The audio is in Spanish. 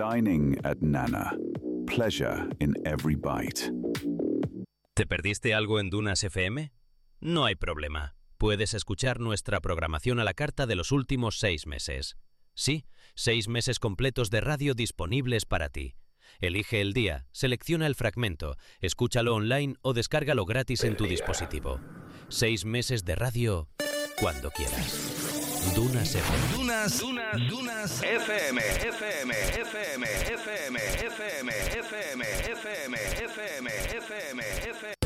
Dining at Nana. Pleasure in every bite. ¿Te perdiste algo en Dunas FM? No hay problema. Puedes escuchar nuestra programación a la carta de los últimos 6 meses. Sí, 6 meses completos de radio disponibles para ti. Elige el día, selecciona el fragmento, escúchalo online o descárgalo gratis en tu dispositivo. 6 meses de radio cuando quieras. Dunas FM. Dunas FM. FM.